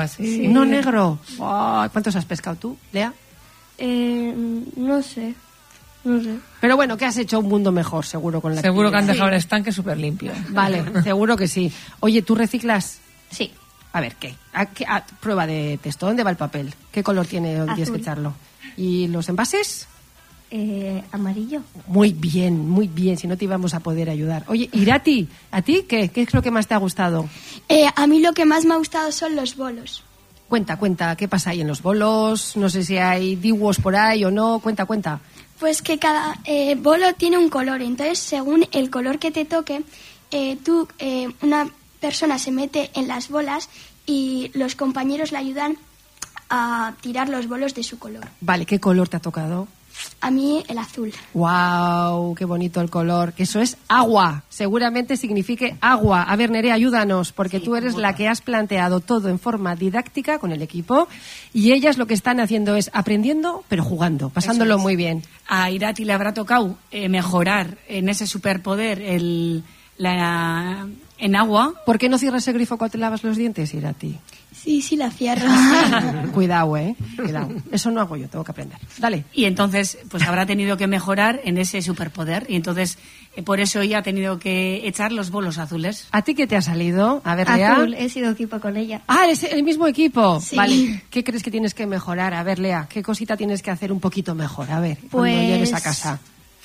así. Sí. Uno negro. Oh, ¿cuántos has pescado tú, Lea? No sé. Pero bueno, que has hecho un mundo mejor, seguro, con la Seguro que han actividad. dejado el estanque súper limpio. Vale, seguro que sí. Oye, ¿tú reciclas? Sí. A ver, ¿qué? Prueba de texto. ¿Dónde va el papel? ¿Qué color tiene? ¿Dónde tienes que echarlo? ¿Y los envases? Amarillo. Muy bien. Si no te íbamos a poder ayudar. Oye, Irati, ¿a ti qué? ¿Qué es lo que más te ha gustado? A mí lo que más me ha gustado son los bolos. Cuenta, ¿qué pasa ahí en los bolos? No sé si hay diwos por ahí o no. Cuenta. Pues que cada bolo tiene un color, entonces según el color que te toque, una persona se mete en las bolas y los compañeros le ayudan a tirar los bolos de su color. Vale, ¿qué color te ha tocado? A mí el azul. ¡Guau! ¡Qué bonito el color! Que eso es agua. Seguramente signifique agua. A ver, Nerea, ayúdanos, porque tú eres la que has planteado todo en forma didáctica con el equipo y ellas lo que están haciendo es aprendiendo, pero jugando, pasándolo muy bien. A Irati le habrá tocado mejorar en ese superpoder en agua. ¿Por qué no cierras el grifo cuando te lavas los dientes, Irati? Sí, la cierro. Cuidado, cuidado. Eso no hago yo, tengo que aprender. Dale. Y entonces, pues habrá tenido que mejorar en ese superpoder. Y entonces, por eso ella ha tenido que echar los bolos azules. ¿A ti qué te ha salido? A ver, Lea. Azul, he sido equipo con ella. Ah, ¿eres el mismo equipo? Sí. Vale. ¿Qué crees que tienes que mejorar? A ver, Lea, ¿qué cosita tienes que hacer un poquito mejor? A ver, cuando llegues a casa.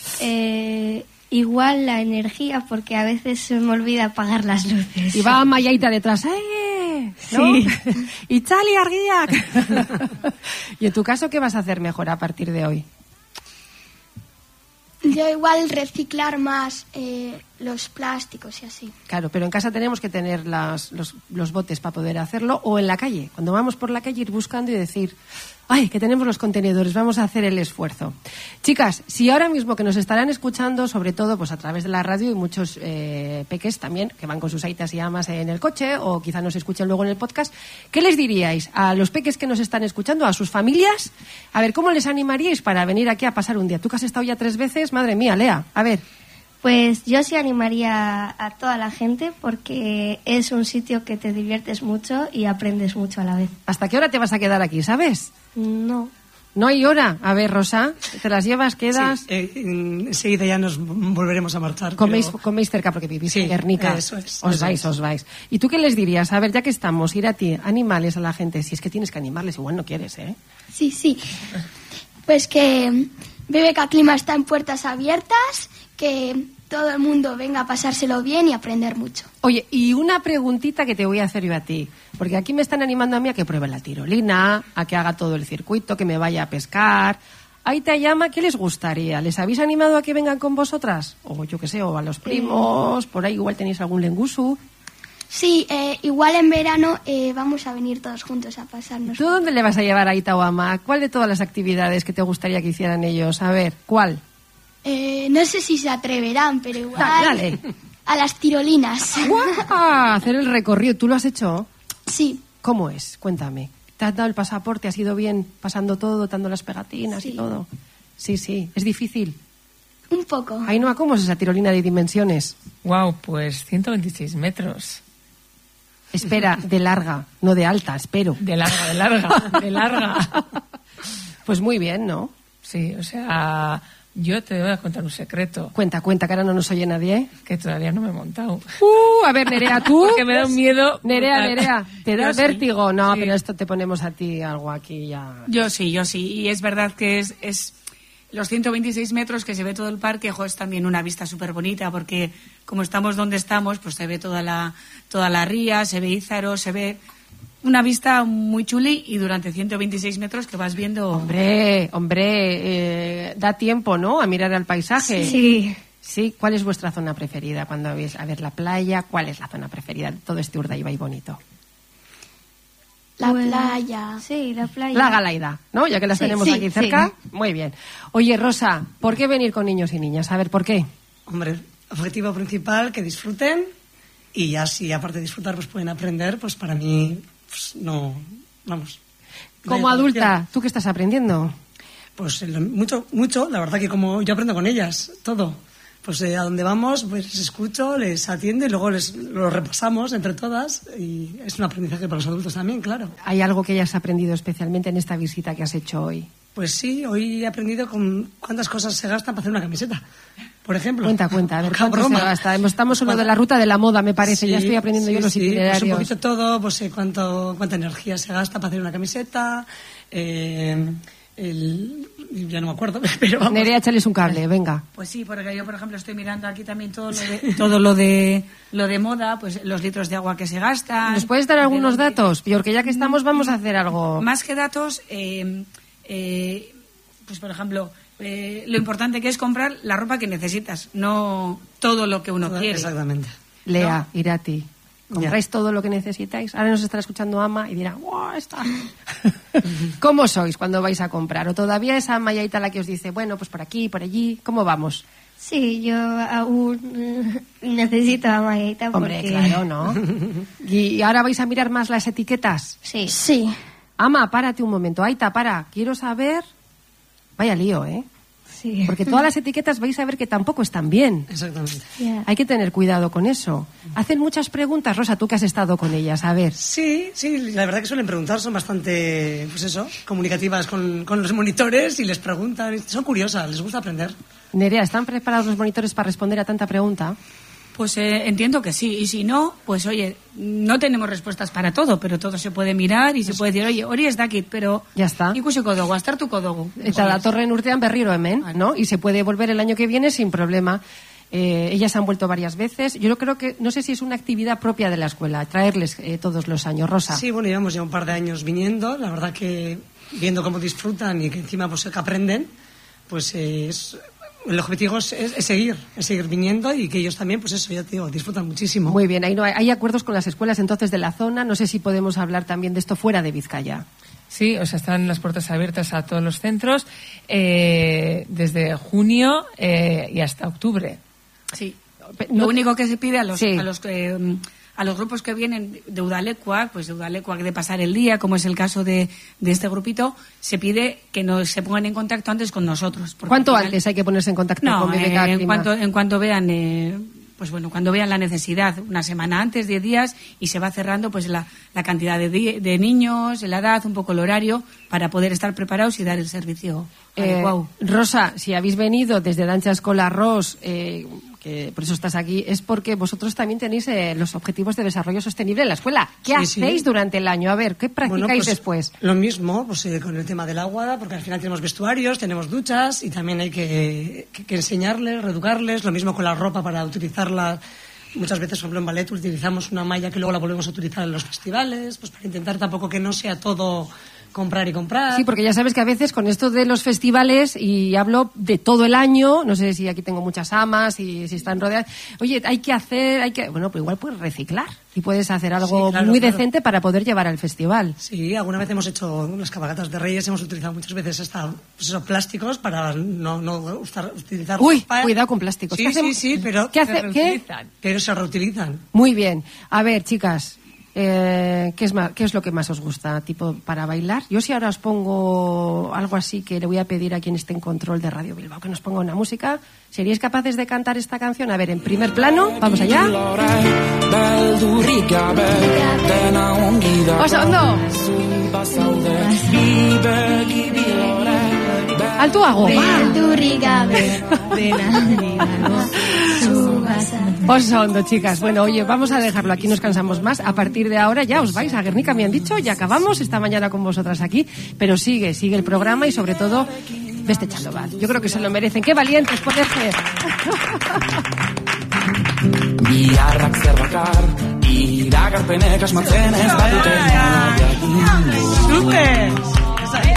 Igual la energía, porque a veces se me olvida apagar las luces. Y va Mayaita detrás, ¿no? Sí. Y Chali Arguiak. ¿Y en tu caso qué vas a hacer mejor a partir de hoy? Yo igual reciclar más los plásticos y así. Claro, pero en casa tenemos que tener los botes para poder hacerlo, o en la calle. Cuando vamos por la calle ir buscando y decir, ¡ay, que tenemos los contenedores! Vamos a hacer el esfuerzo. Chicas, si ahora mismo que nos estarán escuchando, sobre todo pues a través de la radio y muchos peques también, que van con sus aitas y amas en el coche, o quizá nos escuchen luego en el podcast, ¿qué les diríais a los peques que nos están escuchando, a sus familias? A ver, ¿cómo les animaríais para venir aquí a pasar un día? Tú que has estado ya 3 veces, madre mía, Lea, a ver. Pues yo sí animaría a toda la gente porque es un sitio que te diviertes mucho y aprendes mucho a la vez. ¿Hasta qué hora te vas a quedar aquí, sabes? No. No hay hora. A ver, Rosa, ¿te las llevas, quedas? Sí, enseguida ya nos volveremos a marchar. Coméis cerca porque vivís en Guernica. Eso es. Os vais. ¿Y tú qué les dirías? A ver, ya que estamos, ir a ti, animales a la gente. Si es que tienes que animarles, igual no quieres, ¿eh? Sí. Pues que BBK Clima está en puertas abiertas, que todo el mundo venga a pasárselo bien y aprender mucho. Oye, y una preguntita que te voy a hacer yo a ti, porque aquí me están animando a mí a que pruebe la tirolina, a que haga todo el circuito, que me vaya a pescar. Ahí te llama, ¿qué les gustaría? ¿Les habéis animado a que vengan con vosotras? O yo qué sé, o a los primos, por ahí igual tenéis algún lengusu. Sí, igual en verano vamos a venir todos juntos a pasarnos. ¿Tú dónde le vas a llevar a Aita o Ama? ¿Cuál de todas las actividades que te gustaría que hicieran ellos? A ver, ¿cuál? No sé si se atreverán, pero igual Dale. A las tirolinas. ¡Guau! Hacer el recorrido. ¿Tú lo has hecho? Sí. ¿Cómo es? Cuéntame. ¿Te has dado el pasaporte? ¿Has ido bien pasando todo, dando las pegatinas y todo? Sí. ¿Es difícil? Un poco. Ainhoa, ¿cómo es esa tirolina de dimensiones? Wow, pues 126 metros. Espera, de larga, no de alta, espero. De larga. Pues muy bien, ¿no? Sí, o sea, yo te voy a contar un secreto. Cuenta, que ahora no nos oye nadie, ¿eh? Que todavía no me he montado. A ver, Nerea, ¿tú? Porque me da un miedo. Nerea, ¿te da vértigo? No, sí. pero esto te ponemos a ti algo aquí ya. Yo sí. Y es verdad que es los 126 metros que se ve todo el parque, es también una vista súper bonita, porque como estamos donde estamos, pues se ve toda la ría, se ve Ízaro, se ve una vista muy chuli, y durante 126 metros que vas viendo... Hombre, da tiempo, ¿no?, a mirar al paisaje. Sí. ¿Cuál es vuestra zona preferida cuando vais a ver la playa? ¿Cuál es la zona preferida de todo este Urdaibai bonito? La playa. Sí, la playa. La Galaida, ¿no? Ya que las tenemos aquí cerca. Sí. Muy bien. Oye, Rosa, ¿por qué venir con niños y niñas? A ver, ¿por qué? Hombre, objetivo principal, que disfruten, y ya si aparte de disfrutar pues pueden aprender, pues para mí pues no, vamos. Como adulta, ¿tú qué estás aprendiendo? Pues mucho, la verdad que como yo aprendo con ellas, todo. pues a donde vamos, pues les escucho, les atiendo y luego lo repasamos entre todas y es un aprendizaje para los adultos también, claro. ¿Hay algo que hayas aprendido especialmente en esta visita que has hecho hoy? Pues sí, hoy he aprendido con cuántas cosas se gastan para hacer una camiseta, por ejemplo. Cuenta, a ver, ¿cuánto se gasta? Estamos en lo de la ruta de la moda, me parece, sí, ya estoy aprendiendo yo los itinerarios. Pues un poquito todo, pues cuánta energía se gasta para hacer una camiseta, ya no me acuerdo, pero vamos. Nerea, échales un cable, venga. Pues sí, porque yo, por ejemplo, estoy mirando aquí también todo lo de moda, pues los litros de agua que se gastan. ¿Nos puedes dar algunos datos? Porque ya que estamos vamos a hacer algo. Más que datos, pues por ejemplo, lo importante que es comprar la ropa que necesitas, no todo lo que uno quiere. Exactamente. Lea, Irati. ¿Compráis todo lo que necesitáis? Ahora nos estará escuchando Ama y dirá, ¡wow! Está. ¿Cómo sois cuando vais a comprar? ¿O todavía esa Ama y Aita la que os dice, bueno, pues por aquí, por allí? ¿Cómo vamos? Sí, yo aún necesito a Mayita porque... Hombre, claro, ¿no? ¿Y ahora vais a mirar más las etiquetas? Sí. Sí. Ama, párate un momento. Aita, para. Quiero saber... Vaya lío, ¿eh? Sí. Porque todas las etiquetas vais a ver que tampoco están bien. Exactamente. Yeah. Hay que tener cuidado con eso. Hacen muchas preguntas, Rosa, tú que has estado con ellas, a ver. Sí, la verdad que suelen preguntar, son bastante, pues eso, comunicativas con los monitores y les preguntan, son curiosas, les gusta aprender. Nerea, ¿están preparados los monitores para responder a tanta pregunta? Pues entiendo que sí, y si no, pues oye, no tenemos respuestas para todo, pero todo se puede mirar y se puede decir, oye, hori ez dakit, pero... Ya está. Ikusi kodogu, aztertu kodogu. Eta la torre urtean berriro hemen, ¿no? Y se puede volver el año que viene sin problema. Ellas han vuelto varias veces. Yo creo que, no sé si es una actividad propia de la escuela, traerles todos los años. Rosa. Sí, bueno, llevamos ya un par de años viniendo, la verdad que viendo cómo disfrutan y que encima pues que aprenden, pues el objetivo es seguir viniendo y que ellos también, pues eso, ya te digo, disfrutan muchísimo. Muy bien, hay acuerdos con las escuelas entonces de la zona. No sé si podemos hablar también de esto fuera de Vizcaya. Sí, o sea, están las puertas abiertas a todos los centros desde junio y hasta octubre. Sí. No, Lo único que se pide a los grupos que vienen de Udalecuac, pues de Udalecuac de pasar el día, como es el caso de este grupito, se pide que se pongan en contacto antes con nosotros. ¿Cuánto antes hay que ponerse en contacto con BBK Clima? En cuanto vean, pues bueno, cuando vean la necesidad, una semana antes, 10 días, y se va cerrando pues la cantidad de niños, la edad, un poco el horario, para poder estar preparados y dar el servicio adecuado. Rosa, si habéis venido desde Dancha Escola Ros, que por eso estás aquí, es porque vosotros también tenéis los objetivos de desarrollo sostenible en la escuela. ¿Qué hacéis durante el año? A ver, ¿qué practicáis después? Lo mismo, pues con el tema del agua, porque al final tenemos vestuarios, tenemos duchas y también hay que enseñarles, reeducarles. Lo mismo con la ropa para utilizarla. Muchas veces, por ejemplo, en ballet utilizamos una malla que luego la volvemos a utilizar en los festivales, pues para intentar tampoco que no sea todo comprar y comprar. Sí, porque ya sabes que a veces con esto de los festivales, y hablo de todo el año, no sé si aquí tengo muchas amas y si están rodeadas, oye, bueno, pues igual puedes reciclar y puedes hacer algo muy decente para poder llevar al festival. Sí, alguna vez hemos hecho unas cabalgatas de Reyes, hemos utilizado muchas veces hasta pues esos plásticos para no utilizar. Uy, cuidado con plásticos. Sí, pero pero se reutilizan. Muy bien. A ver, chicas, ¿qué es lo que más os gusta, tipo, para bailar? Yo si ahora os pongo algo así, que le voy a pedir a quien esté en control de Radio Bilbao que nos ponga una música. ¿Seríais capaces de cantar esta canción? A ver, en primer plano, vamos allá. ¡Osondo! Altuago. Osondo, chicas. Bueno, oye, vamos a dejarlo aquí, nos cansamos más. A partir de ahora ya os vais a Guernica, me han dicho, ya acabamos esta mañana con vosotras aquí, pero sigue el programa y sobre todo Beste Txalobat. Yo creo que se lo merecen. ¡Qué valientes ponerse! Biharrak zer bakar, iragarpenek asmatzen ez badute. ¡Súper!